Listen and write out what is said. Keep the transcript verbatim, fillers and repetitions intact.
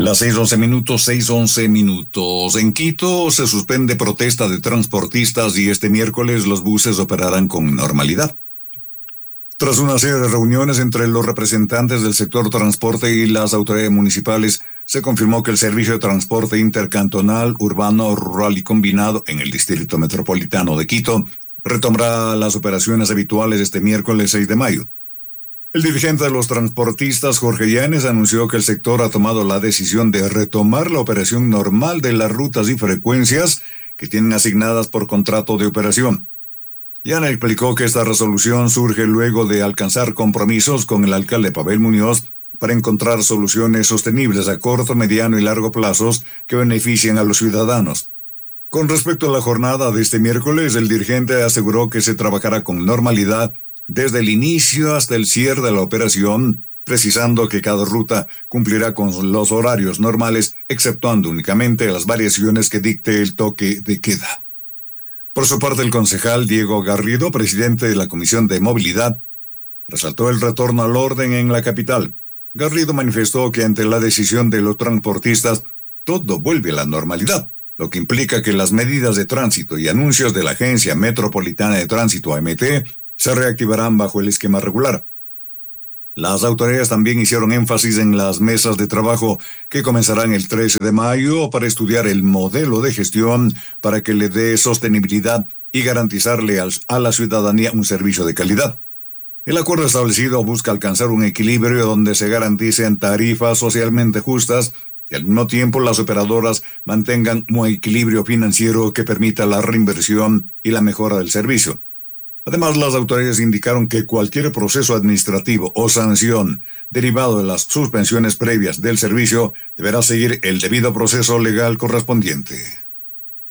Las seis once minutos, seis once minutos. En Quito se suspende protesta de transportistas y este miércoles los buses operarán con normalidad. Tras una serie de reuniones entre los representantes del sector transporte y las autoridades municipales, se confirmó que el servicio de transporte intercantonal, urbano, rural y combinado en el Distrito Metropolitano de Quito retomará las operaciones habituales este miércoles seis de mayo. El dirigente de los transportistas, Jorge Llanes, anunció que el sector ha tomado la decisión de retomar la operación normal de las rutas y frecuencias que tienen asignadas por contrato de operación. Llanes explicó que esta resolución surge luego de alcanzar compromisos con el alcalde Pavel Muñoz para encontrar soluciones sostenibles a corto, mediano y largo plazos que beneficien a los ciudadanos. Con respecto a la jornada de este miércoles, el dirigente aseguró que se trabajará con normalidad desde el inicio hasta el cierre de la operación, precisando que cada ruta cumplirá con los horarios normales, exceptuando únicamente las variaciones que dicte el toque de queda. Por su parte, el concejal Diego Garrido, presidente de la Comisión de Movilidad, resaltó el retorno al orden en la capital. Garrido manifestó que ante la decisión de los transportistas, todo vuelve a la normalidad, lo que implica que las medidas de tránsito y anuncios de la Agencia Metropolitana de Tránsito, A M T, se reactivarán bajo el esquema regular. Las autoridades también hicieron énfasis en las mesas de trabajo que comenzarán el trece de mayo para estudiar el modelo de gestión para que le dé sostenibilidad y garantizarle a la ciudadanía un servicio de calidad. El acuerdo establecido busca alcanzar un equilibrio donde se garanticen tarifas socialmente justas y al mismo tiempo las operadoras mantengan un equilibrio financiero que permita la reinversión y la mejora del servicio. Además, las autoridades indicaron que cualquier proceso administrativo o sanción derivado de las suspensiones previas del servicio deberá seguir el debido proceso legal correspondiente.